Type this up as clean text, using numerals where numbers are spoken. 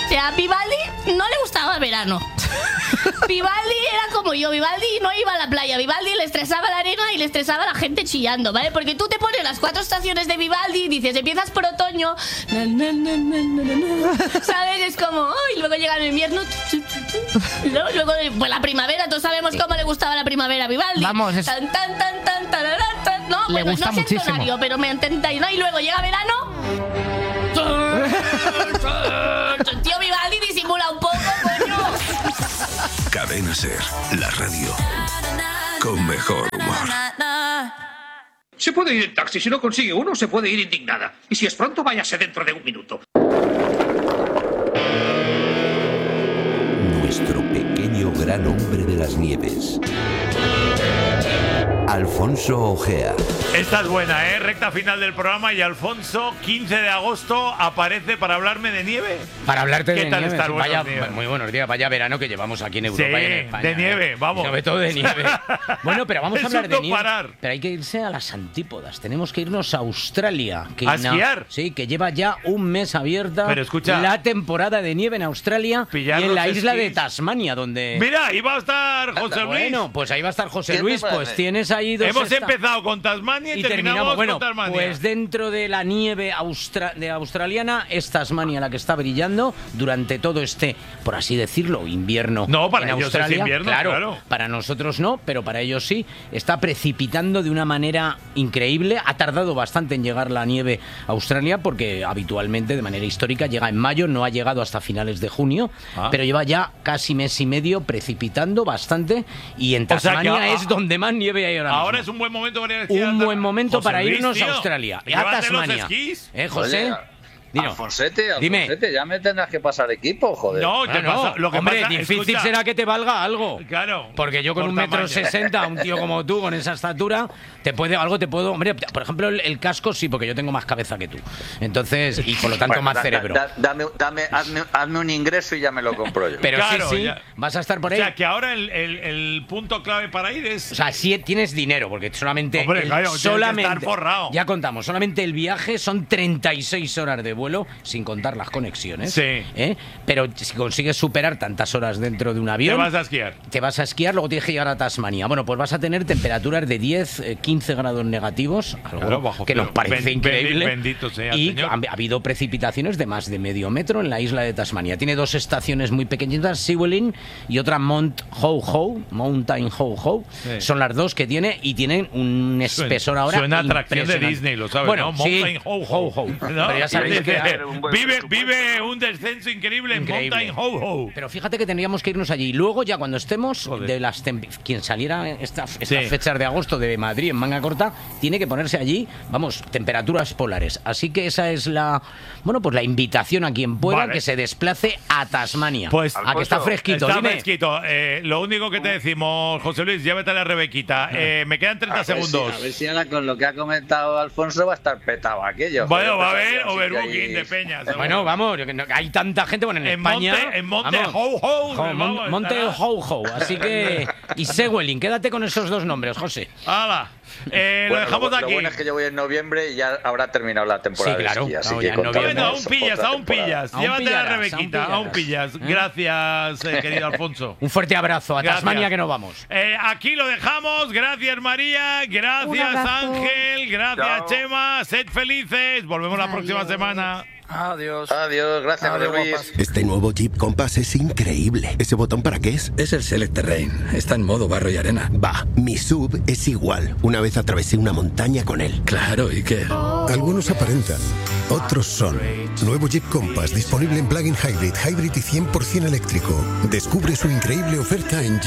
O sea, a Vivaldi no le gustaba el verano. Vivaldi era como yo. Vivaldi no iba a la playa. Vivaldi le estresaba la arena y le estresaba la gente chillando, ¿vale? Porque tú te pones las 4 estaciones de Vivaldi y dices, empiezas por otoño, ¿sabes? Es como, y luego llega el invierno, luego pues la primavera. Todos sabemos cómo le gustaba la primavera a Vivaldi. Vamos, es... tan, no, le bueno, gusta no sé muchísimo. el tonario, pero me entendáis, ¿no? Y luego llega verano. Tío, Vivaldi disimula un poco, coño. Cadena Ser, la radio con mejor humor. Se puede ir en taxi, si no consigue uno, se puede ir indignada. Y si es pronto, váyase dentro de un minuto. Nuestro pequeño gran hombre de las nieves. Alfonso Ojea. Esta es buena, ¿eh? Recta final del programa y Alfonso, 15 de agosto, aparece para hablarme de nieve. Para hablarte de ¿Qué tal nieve. estás? Sí, Buenos días. muy buenos días. Vaya verano que llevamos aquí en Europa Sí, y en España. de nieve, vamos. Sobre todo de nieve. Bueno, pero vamos a Es hablar un de no nieve. parar. Pero hay que irse a las antípodas. Tenemos que irnos a Australia. ¿A esquiar? Sí, que lleva ya un mes abierta Pero escucha, la temporada de nieve en Australia y pillar en la los isla esquís. de Tasmania, donde... Mira, ahí va a estar José Luis. Bueno, pues ahí va a estar José ¿Qué Luis. te Pues parece? tienes ahí dos... Hemos empezado con Tasmania y terminamos Bueno, con Tasmania. pues dentro de la nieve australiana es Tasmania la que está brillando durante todo este, por así decirlo, invierno. No, para en ellos es Australia. invierno, claro. Para nosotros no, pero para ellos sí. Está precipitando de una manera increíble. Ha tardado bastante en llegar la nieve a Australia porque habitualmente, de manera histórica, llega en mayo, no ha llegado hasta finales de junio, pero lleva ya casi mes y medio precipitando bastante y en O sea que Tasmania es donde más nieve hay ahora mismo. Ahora es un buen momento para ir a esquiar. Un buen momento José para Luis, irnos tío, a Australia, a llévate los Tasmania. esquís. José? Oye, Dino. Alfonsete, Dime. ya me tendrás que pasar equipo, joder. No, te pasa, lo que hombre, pasa, difícil escucha, será que te valga algo. Claro. Porque yo con por 1,60 m, un tío como tú, con esa estatura, hombre, por ejemplo, el casco sí, porque yo tengo más cabeza que tú. Entonces, y por lo tanto más cerebro. Hazme un ingreso y ya me lo compro yo. Pero Claro, sí, ya. vas a estar por O ahí. sea, que ahora el punto clave para ir es... O sea, sí tienes dinero, porque solamente... Hombre, claro, tienes que solamente estar forrado. Ya contamos, solamente el viaje son 36 horas de vuelo, sin contar las conexiones. Sí. Pero si consigues superar tantas horas dentro de un avión... Te vas a esquiar. Te vas a esquiar, luego tienes que llegar a Tasmania. Bueno, pues vas a tener temperaturas de 10, 15 grados negativos, algo Claro, bajo que nos cero. parece increíble. Bendito sea, y señor. ha habido precipitaciones de más de medio metro en la isla de Tasmania. Tiene 2 estaciones muy pequeñitas, Sewelin y otra Mountain Ho-Ho. Sí. Son las dos que tiene y tienen un espesor ahora Suena atracción de impresionante. Disney, lo sabes, Bueno, ¿no? sí, Mountain Ho-Ho. ¿No? Pero ya sabéis que... Vive un descenso increíble en Mountain Ho-Ho. Pero fíjate que tendríamos que irnos allí. Luego, ya cuando estemos, Joder. de las quien saliera estas Sí. fechas de agosto de Madrid en manga corta, tiene que ponerse allí, vamos, temperaturas polares. Así que esa es la invitación a quien pueda, Vale. que se desplace a Tasmania. Pues, a que está fresquito. Está Dime. fresquito. Lo único que te decimos, José Luis, llévate a la Rebequita. Me quedan 30 segundos. A ver si ahora con lo que ha comentado Alfonso va a estar petado aquello. Bueno, joder, va a pues, haber así que overbooking ahí- de peñas. Bueno, vamos, hay tanta gente, bueno, en España... Monte vamos, Ho-Ho. vamos, Monte estará. Ho-Ho, así que... Y Sewelin, quédate con esos 2 nombres, José. ¡Hala! Lo Bueno, dejamos lo aquí. bueno es que yo voy en noviembre y ya habrá terminado la temporada Sí, claro, de esquí, así claro, que ya en contamos Bueno, aún otra pillas. temporada. Aún Llévate a pillarás, la Rebequita, aún pillas. ¿Eh? Gracias, querido Alfonso. Un fuerte abrazo a Gracias. Tasmania, que nos vamos. Aquí lo dejamos. Gracias, María. Un Gracias, abrazo. Ángel. Gracias, Chao. Chema. Sed felices. Volvemos la próxima semana. Adiós, gracias, José Luis. Este nuevo Jeep Compass es increíble. ¿Ese botón para qué es? Es el Select Terrain. Está en modo barro y arena. Va, mi SUV es igual. Una vez atravesé una montaña con él. Claro, ¿y qué? Algunos aparentan, otros son. Nuevo Jeep Compass disponible en plug-in hybrid y 100% eléctrico. Descubre su increíble oferta en